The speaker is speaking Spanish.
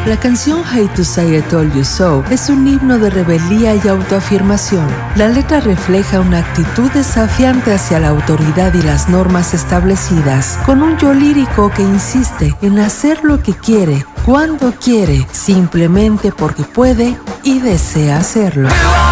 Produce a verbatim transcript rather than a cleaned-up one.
La canción Hate to Say I Told You So es un himno de rebeldía y autoafirmación. La letra refleja una actitud desafiante hacia la autoridad y las normas establecidas, con un yo lírico que insiste en hacer lo que quiere, cuando quiere, simplemente porque puede y desea hacerlo.